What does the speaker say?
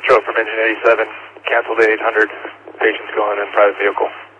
Metro from engine 87. Cancel the 800. Patients going in private vehicle.